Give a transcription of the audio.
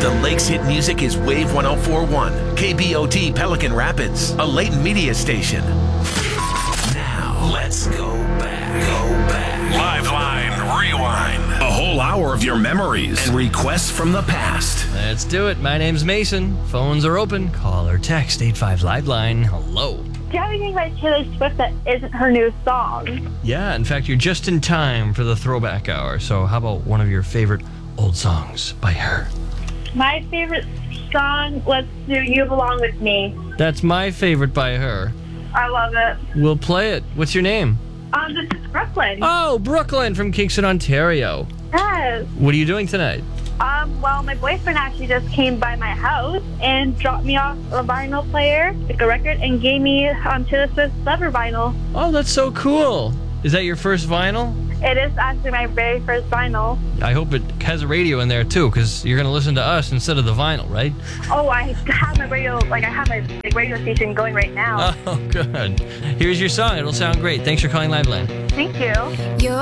The Lakes Hit Music is Wave 1041, KBOT Pelican Rapids, a Layton media station. Now, let's go back. Liveline Rewind. A whole hour of your memories and requests from the past. Let's do it. My name's Mason. Phones are open. Call or text 85 Liveline. Hello. Do you have anything by Taylor Swift that isn't her new song? Yeah, in fact, you're just in time for the throwback hour. So how about one of your favorite old songs by her? My favorite song, let's do You Belong With Me. That's my favorite by her. I love it. We'll play it. What's your name? This is Brooklyn. Oh, Brooklyn from Kingston, Ontario. Yes. What are you doing tonight? Well, my boyfriend actually just came by my house and dropped me off a vinyl player, like a record, and gave me Taylor Swift's Lover vinyl. Oh, that's so cool. Is that your first vinyl? It is actually my very first vinyl. I hope it has a radio in there, too, because you're going to listen to us instead of the vinyl, right? Oh, I have my radio, I have my radio station going right now. Oh, good. Here's your song. It'll sound great. Thanks for calling Liveline. Thank you.